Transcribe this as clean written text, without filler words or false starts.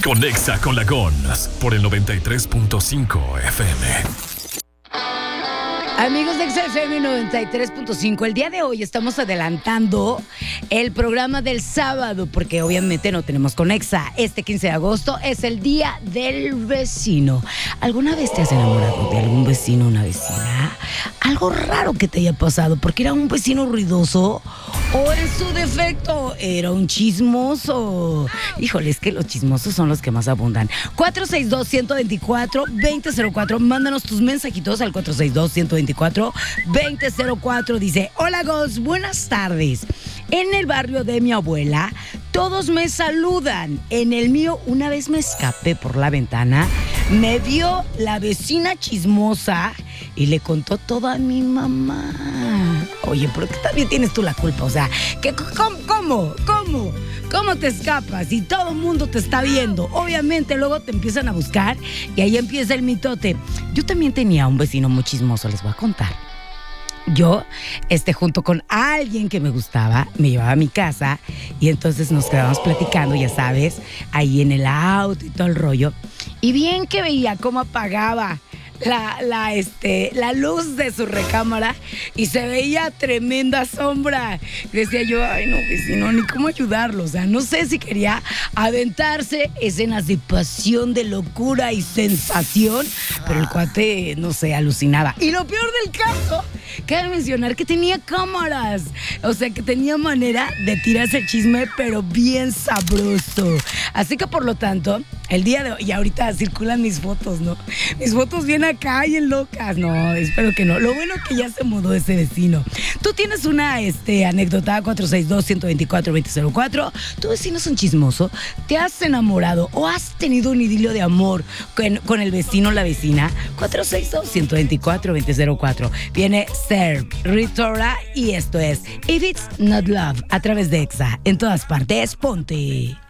Conexa con la Gons por el 93.5 FM. Amigos de XFM 93.5, el día de hoy estamos adelantando el programa del sábado porque obviamente no tenemos Conexa. Este 15 de agosto es el día del vecino. ¿Alguna vez te has enamorado de algún vecino o una vecina? Algo raro que te haya pasado porque era un vecino ruidoso o en su defecto era un chismoso. Híjole, es que los chismosos son los que más abundan. 462-124-2004. Mándanos tus mensajitos al 462-124-2004. Dice: hola Gos, buenas tardes. En el barrio de mi abuela todos me saludan. En el mío una vez me escapé por la ventana, me vio la vecina chismosa y le contó todo a mi mamá. Oye, pero que también tienes tú la culpa, o sea, ¿cómo te escapas? Y todo el mundo te está viendo. Obviamente luego te empiezan a buscar y ahí empieza el mitote. Yo también tenía un vecino muy chismoso, les voy a contar. Yo, junto con alguien que me gustaba, me llevaba a mi casa y entonces nos quedábamos platicando, ya sabes, ahí en el auto y todo el rollo. Y bien que veía cómo apagaba la luz de su recámara y se veía tremenda sombra. Decía yo, ay no, vecino, ni cómo ayudarlo. O sea, no sé si quería aventarse escenas de pasión, de locura y sensación, pero el cuate, no sé, alucinaba. Y lo peor del caso, cabe mencionar que tenía cámaras. O sea, que tenía manera de tirarse el chisme, pero bien sabroso. Así que por lo tanto, el día de hoy, y ahorita circulan mis fotos, ¿no? Mis fotos bien acá y en locas. No, espero que no. Lo bueno es que ya se mudó ese vecino. Tú tienes una anécdota, 462-124-2004. ¿Tu vecino es un chismoso? ¿Te has enamorado o has tenido un idilio de amor con el vecino o la vecina? 462-124-2004. Viene Serb, Ritora y esto es If It's Not Love a través de Exa. En todas partes, ponte.